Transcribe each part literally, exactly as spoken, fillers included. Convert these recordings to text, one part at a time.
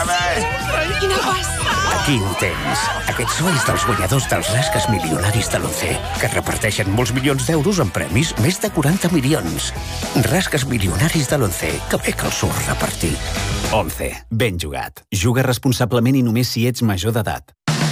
Quina passada! Aquí ho tens. Aquests so és dels guanyadors dels rasques milionaris de l'Once, que reparteixen molts milions d'euros en premis, més de quaranta milions. Rasques milionaris de l'Once, que bé que els surt repartir. Once. Ben jugat. Juga responsablement i només si ets major d'edat.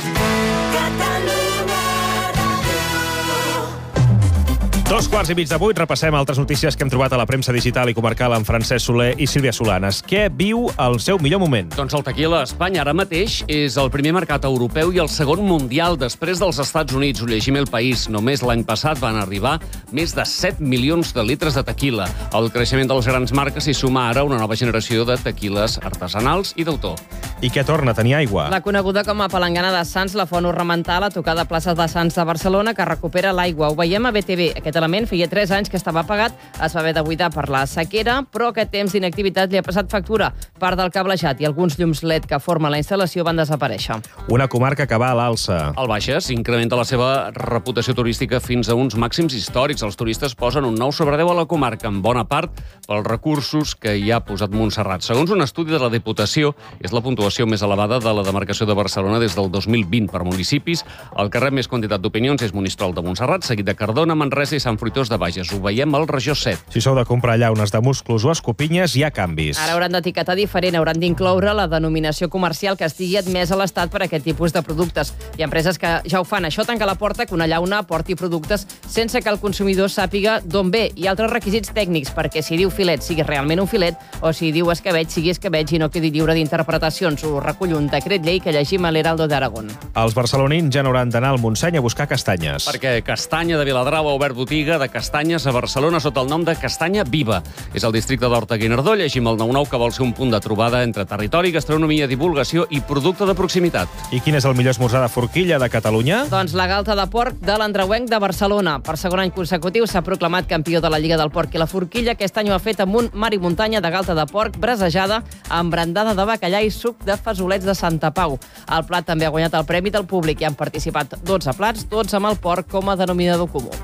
Dos quarts i mig de vuit, repassem altres notícies que hem trobat a la premsa digital i comarcal amb Francesc Soler i Sílvia Solanes. Què viu el seu millor moment? Doncs el tequila a Espanya ara mateix és el primer mercat europeu i el segon mundial després dels Estats Units. Ho llegim El País. Només l'any passat van arribar més de set milions de litres de tequila. El creixement de les grans marques s'hi suma ara una nova generació de tequiles artesanals i d'autor. I què torna a tenir aigua? La coneguda com a palangana de Sants, la font ornamental a tocar de plaça de Sants de Barcelona, que recupera l'aigua. Ho veiem a B T V. Aquest element feia tres anys que estava apagat, es va haver de buidar per la sequera, però aquest temps d'inactivitat li ha passat factura. Part del cablejat i alguns llums L E D que formen la instal·lació van desaparèixer. Una comarca que va a l'alça. El Bages incrementa la seva reputació turística fins a uns màxims històrics. Els turistes posen un nou sobre deu a la comarca, en bona part pels recursos que hi ha posat Montserrat. Segons un estudi de la Diputació, és la puntuació més elevada de la demarcació de Barcelona des del dos mil vint per municipis. El que rep més quantitat d'opinions és Monistrol de Montserrat, seguit de Cardona, Manresa i Sant Fruitós de Bages. Ho veiem al Regió set. Si sou de comprar llaunes de musclos o escopinyes, hi ha canvis. Ara hauran d'etiquetar diferent, hauran d'incloure la denominació comercial que estigui admesa a l'Estat per a aquest tipus de productes. Hi ha empreses que ja ho fan. Això tanca la porta que una llauna porti productes sense que el consumidor sàpiga d'on ve, i altres requisits tècnics, perquè si diu filet sigui realment un filet, o si diu escabetx sigui escabetx i no quedi lliure d'interpretacions. Ho recull un decret llei que llegim a l'Heraldo d'Aragón. Els barcelonins ja no hauran d'anar al Montseny a buscar castanyes. Perquè Castanya de Viladrau ha obert botiga de castanyes a Barcelona sota el nom de Castanya Viva. És el districte d'Horta-Guinardó, llegim el nou nou, que vol ser un punt de trobada entre territori, gastronomia, divulgació i producte de proximitat. I quin és el millor esmorzar de forquilla de Catalunya? Doncs la galta de porc de l'Andreuenc de Barcelona. Per segon any consecutiu s'ha proclamat campió de la Lliga del Porc i la Forquilla. Aquest any ho ha fet amb un mar i muntanya de galta de porc brasejada amb brandada de bacallà i suc de fesolets de Santa Pau. El plat també ha guanyat el premi del públic i han participat dotze plats, tots amb el porc com a denominador comú.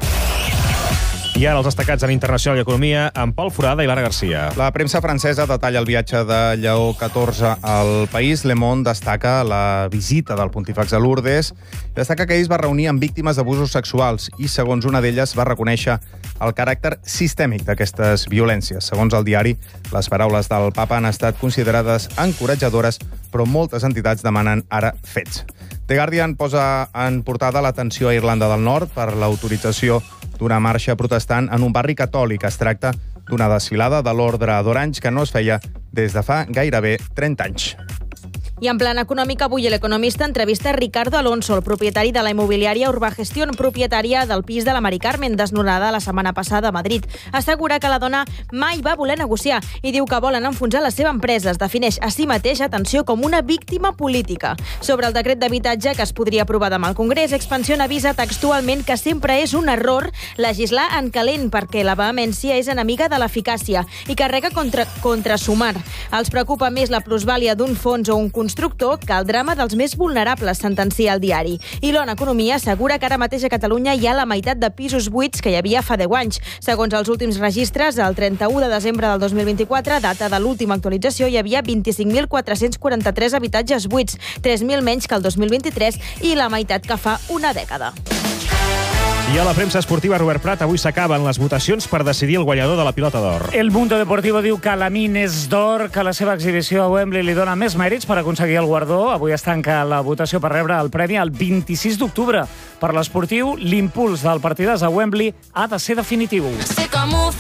I ara els destacats en Internacional i Economia amb Pol Forada i Lara Garcia. La premsa francesa detalla el viatge de Lleó catorze al país. Le Monde destaca la visita del pontífex a Lourdes. Destaca que ell es va reunir amb víctimes d'abusos sexuals i, segons una d'elles, va reconèixer el caràcter sistèmic d'aquestes violències. Segons el diari, les paraules del papa han estat considerades encoratjadores, però moltes entitats demanen ara fets. The Guardian posa en portada l'atenció a Irlanda del Nord per l'autorització d'una marxa protestant en un barri catòlic. Es tracta d'una desfilada de l'Ordre d'Orange que no es feia des de fa gairebé trenta anys. I en plan econòmic, avui l'Economista entrevista Ricardo Alonso, el propietari de la immobiliària Urbagestión, propietària del pis de la Mari Carmen, desnonada la setmana passada a Madrid. Assegura que la dona mai va voler negociar i diu que volen enfonsar la seva empresa. Es defineix a si mateix, atenció, com una víctima política. Sobre el decret d'habitatge que es podria aprovar demà al Congrés, Expansión avisa textualment que sempre és un error legislar en calent perquè la vehemència és enemiga de l'eficàcia i carrega contra, contra sumar. Els preocupa més la plusvàlia d'un fons o un constructor que el drama dels més vulnerables, sentencia el diari. I l'O N Economia assegura que ara mateix a Catalunya hi ha la meitat de pisos buits que hi havia fa deu anys. Segons els últims registres, el trenta-u de desembre del dos mil vint-i-quatre, data de l'última actualització, hi havia vint-i-cinc mil quatre-cents quaranta-tres habitatges buits, tres mil menys que el dos mil vint-i-tres i la meitat que fa una dècada. I a la premsa esportiva, Robert Prat, avui s'acaben les votacions per decidir el guanyador de la Pilota d'Or. El Mundo Deportivo diu que Lamine és d'or, que la seva exhibició a Wembley li dona més mèrits per aconseguir el guardó. Avui es tanca la votació per rebre el premi el vint-i-sis d'octubre. Per l'esportiu, l'impuls del partidàs a Wembley ha de ser definitiu.